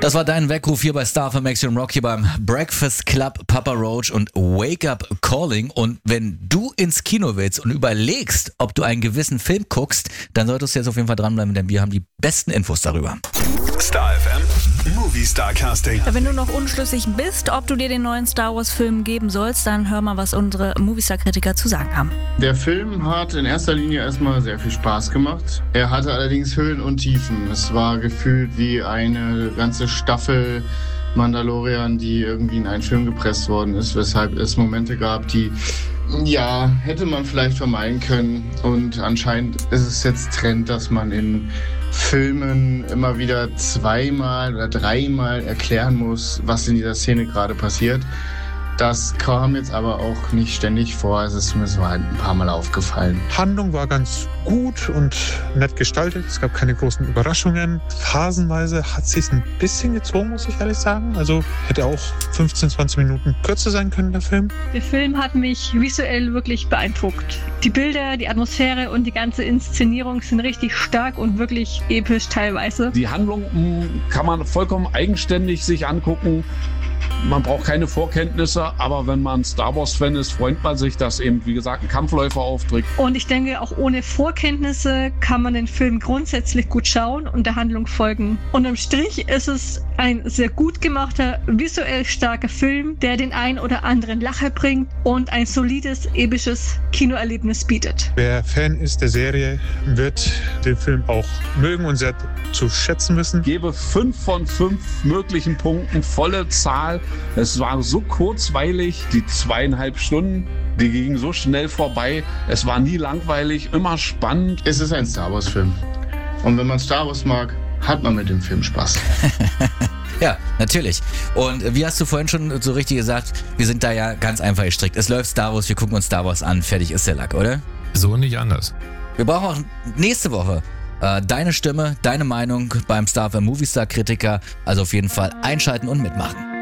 Das war dein Weckruf hier bei Star FM Action Rock hier beim Breakfast Club Papa Roach und Wake Up Calling. Und wenn du ins Kino willst und überlegst, ob du einen gewissen Film guckst, dann solltest du jetzt auf jeden Fall dranbleiben, denn wir haben die besten Infos darüber. Star FM Movie Star Casting. Wenn du noch unschlüssig bist, ob du dir den neuen Star Wars Film geben sollst, dann hör mal, was unsere Movie Star Kritiker zu sagen haben. Der Film hat in erster Linie erstmal sehr viel Spaß gemacht. Er hatte allerdings Höhen und Tiefen. Es war gefühlt wie eine ganze Staffel Mandalorian, die irgendwie in einen Film gepresst worden ist, weshalb es Momente gab, die hätte man vielleicht vermeiden können. Und anscheinend ist es jetzt Trend, dass man in Filmen immer wieder zweimal oder dreimal erklären muss, was in dieser Szene gerade passiert. Das kam jetzt aber auch nicht ständig vor, es ist mir so halt ein paar Mal aufgefallen. Handlung war ganz gut und nett gestaltet, es gab keine großen Überraschungen. Phasenweise hat es sich ein bisschen gezogen, muss ich ehrlich sagen. Also hätte auch 15, 20 Minuten kürzer sein können, der Film. Der Film hat mich visuell wirklich beeindruckt. Die Bilder, die Atmosphäre und die ganze Inszenierung sind richtig stark und wirklich episch teilweise. Die Handlung kann man vollkommen eigenständig sich angucken. Man braucht keine Vorkenntnisse, aber wenn man Star Wars-Fan ist, freut man sich, dass eben, wie gesagt, ein Kampfläufer auftritt. Und ich denke, auch ohne Vorkenntnisse kann man den Film grundsätzlich gut schauen und der Handlung folgen. Unterm Strich ist es ein sehr gut gemachter, visuell starker Film, der den ein oder anderen Lacher bringt und ein solides, episches Kinoerlebnis bietet. Wer Fan ist der Serie, wird den Film auch mögen und sehr zu schätzen wissen. Ich gebe 5 von 5 möglichen Punkten, volle Zahl. Es war so kurzweilig, die 2,5 Stunden, die gingen so schnell vorbei. Es war nie langweilig, immer spannend. Es ist ein Star Wars Film. Und wenn man Star Wars mag, hat man mit dem Film Spaß. Ja, natürlich. Und wie hast du vorhin schon so richtig gesagt, wir sind da ja ganz einfach gestrickt. Es läuft Star Wars, wir gucken uns Star Wars an, fertig ist der Lack, oder? So nicht anders. Wir brauchen auch nächste Woche deine Stimme, deine Meinung beim Star FM Movie Star Kritiker. Also auf jeden Fall einschalten und mitmachen.